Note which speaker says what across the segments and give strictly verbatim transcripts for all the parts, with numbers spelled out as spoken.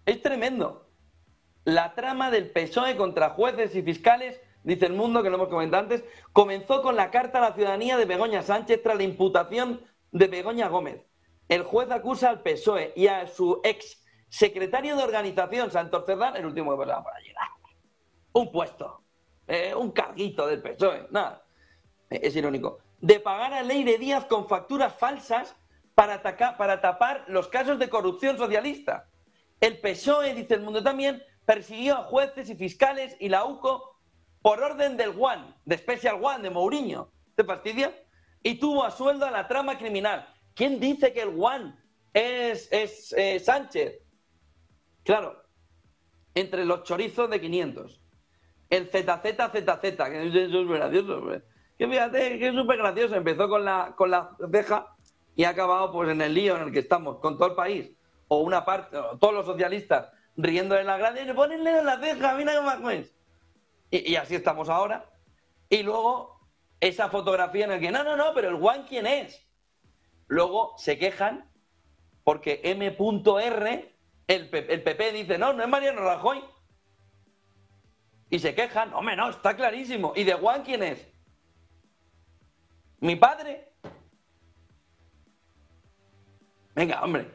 Speaker 1: Es tremendo. La trama del P S O E contra jueces y fiscales, dice El Mundo, que lo hemos comentado antes, comenzó con la carta a la ciudadanía de Begoña Sánchez tras la imputación de Begoña Gómez. El juez acusa al P S O E y a su ex secretario de organización, Santos Cerdán, el último que pasaba por allí. Un puesto, eh, un carguito del P S O E, nada. Es irónico. De pagar a Leire Díaz con facturas falsas para, atacar, para tapar los casos de corrupción socialista. El P S O E, dice El Mundo también, persiguió a jueces y fiscales y la U C O por orden del One, de Special One, de Mourinho. ¿Te fastidia? Y tuvo a sueldo a la trama criminal. ¿Quién dice que el One es, es eh, Sánchez? Claro, entre los chorizos de quinientos. El Z Z Z Z, que eso es súper gracioso, hombre. Que fíjate, que es súper gracioso. Empezó con la, con la ceja y ha acabado pues en el lío en el que estamos, con todo el país. O una parte, o todos los socialistas riendo de la grande, y ponenle en la ceja, mira cómo es. Y, y así estamos ahora. Y luego, esa fotografía en la que, no, no, no, pero el One, ¿quién es? Luego se quejan porque M R, el, el P P dice, no, no es Mariano Rajoy. Y se quejan, hombre, no, está clarísimo. ¿Y de One quién es? ¿Mi padre? Venga, hombre.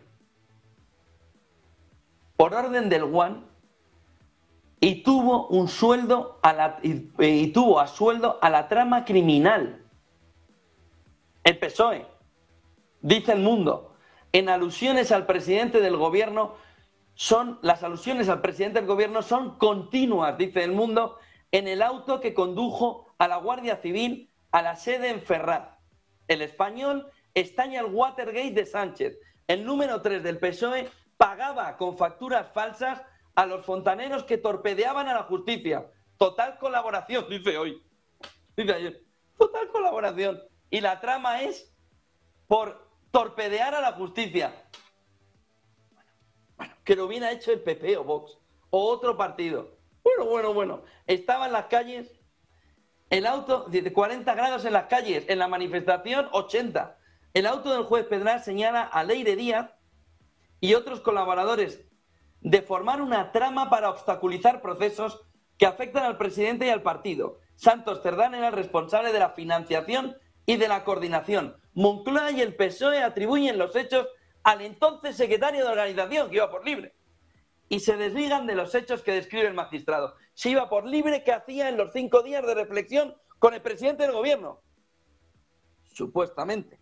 Speaker 1: Por orden del One, y tuvo un sueldo a la, y, y tuvo a sueldo a la trama criminal. El P S O E, dice El Mundo, en alusiones al presidente del gobierno, son las alusiones al presidente del gobierno son continuas, dice El Mundo, en el auto que condujo a la Guardia Civil a la sede en Ferraz. El Español estaña el Watergate de Sánchez. El número tres del P S O E pagaba con facturas falsas a los fontaneros que torpedeaban a la justicia. Total colaboración, dice hoy. Dice ayer. Total colaboración. Y la trama es por torpedear a la justicia. Bueno, bueno, que lo hubiera hecho el P P o Vox o otro partido. Bueno, bueno, bueno. Estaba en las calles, el auto de cuarenta grados en las calles, en la manifestación ochenta. El auto del juez Pedral señala a Leire Díaz y otros colaboradores de formar una trama para obstaculizar procesos que afectan al presidente y al partido. Santos Cerdán era el responsable de la financiación y de la coordinación. Moncloa y el P S O E atribuyen los hechos al entonces secretario de organización, que iba por libre. Y se desligan de los hechos que describe el magistrado. Si iba por libre, ¿qué hacía en los cinco días de reflexión con el presidente del gobierno? Supuestamente.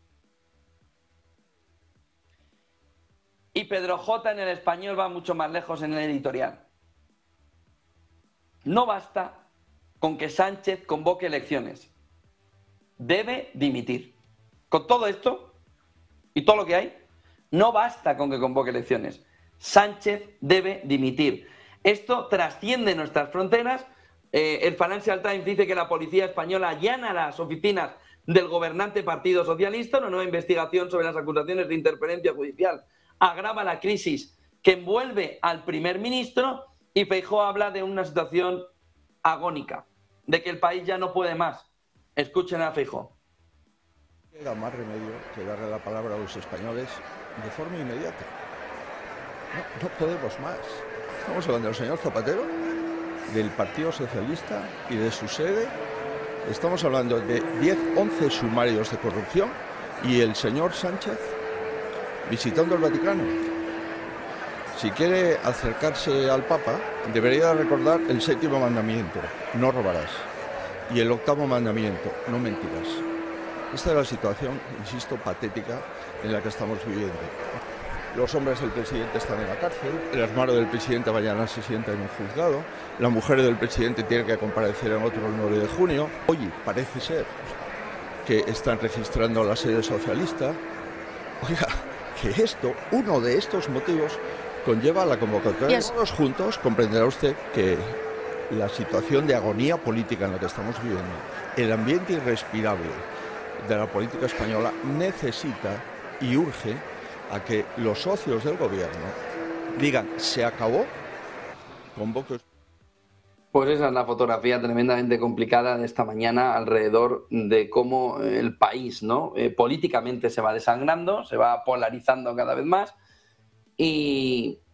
Speaker 1: Y Pedro J. en El Español va mucho más lejos en el editorial. No basta con que Sánchez convoque elecciones. Debe dimitir. Con todo esto y todo lo que hay, no basta con que convoque elecciones. Sánchez debe dimitir. Esto trasciende nuestras fronteras. Eh, el Financial Times dice que la policía española allana las oficinas del gobernante Partido Socialista. Una nueva investigación sobre las acusaciones de interferencia judicial agrava la crisis que envuelve al primer ministro, y Feijóo habla de una situación agónica, de que el país ya no puede más. Escuchen a Feijóo.
Speaker 2: No queda más remedio que darle la palabra a los españoles de forma inmediata. No, no podemos más. Estamos hablando del señor Zapatero, del Partido Socialista y de su sede. Estamos hablando de diez, once sumarios de corrupción y el señor Sánchez visitando el Vaticano. Si quiere acercarse al Papa, debería recordar el séptimo mandamiento, no robarás, y el octavo mandamiento, no mentirás. Esta es la situación, insisto, patética en la que estamos viviendo. Los hombres del presidente están en la cárcel, el hermano del presidente mañana se sienta en un juzgado, la mujer del presidente tiene que comparecer en otro el nueve de junio. Oye, parece ser que están registrando la sede socialista. Oiga, que esto, uno de estos motivos, conlleva la convocatoria. Yes. Todos juntos comprenderá usted que la situación de agonía política en la que estamos viviendo, el ambiente irrespirable de la política española, necesita y urge a que los socios del gobierno digan, se acabó, convoque.
Speaker 1: Pues esa es la fotografía tremendamente complicada de esta mañana alrededor de cómo el país, ¿no? Eh, políticamente se va desangrando, se va polarizando cada vez más y,